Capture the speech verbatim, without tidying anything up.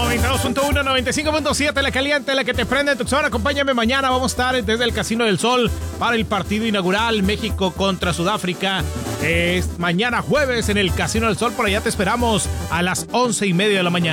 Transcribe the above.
noventa y dos punto uno, noventa y cinco punto siete, la caliente, la que te prende tu zona. Acompáñame mañana, vamos a estar desde el Casino del Sol para el partido inaugural México contra Sudáfrica. Es mañana jueves en el Casino del Sol, por allá te esperamos a las once y media de la mañana.